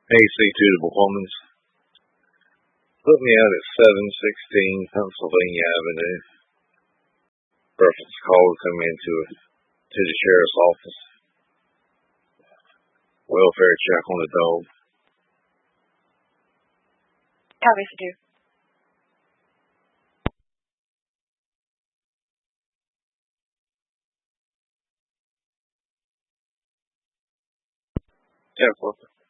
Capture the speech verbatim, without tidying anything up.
A C two to performance. Put me out at seven sixteen Pennsylvania Avenue. Reference call to come into a, to the sheriff's office. Welfare check on the dog. Copy for two. Yes, sir.